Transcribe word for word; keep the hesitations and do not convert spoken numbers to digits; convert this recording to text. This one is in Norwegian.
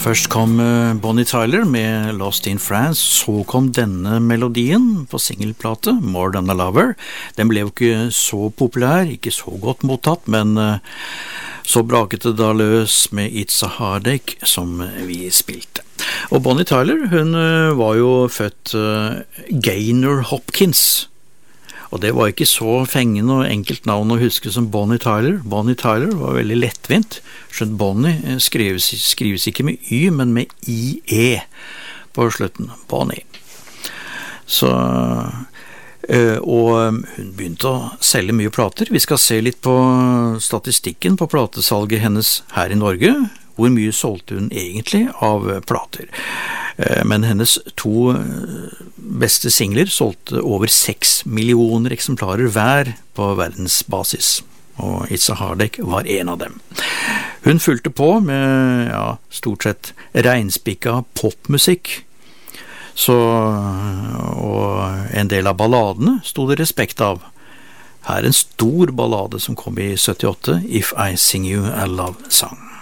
Først kom Bonnie Tyler med Lost in France, så kom denne melodien på singelplate, More Than a Lover. Den ble jo ikke så populær, ikke så godt mottatt, men så braket det da løs med It's a Heartache som vi spilte. Og Bonnie Tyler, hun var jo født Gaynor Hopkins, og det var ikke så fengende og enkelt navn å huske som Bonnie Tyler. Bonnie Tyler var veldig lettvint, skjønt Bonnie skrives, skrives ikke med Y, men med I E på slutten, Bonnie. Så, og hun begynte å selge mye plater. Vi skal se litt på statistikken på platesalget hennes her i Norge. Hvor mye solgte hun egentlig av plater? Men hennes to beste singler solgte over seks millioner eksemplarer hver på verdensbasis, og It's a Heartache var en av dem. Hun fulgte på med ja, stort sett regnspikka popmusikk, så, og en del av balladene stod det respekt av. Her er en stor ballade som kom i syttiåtte, If I Sing You a Love Song.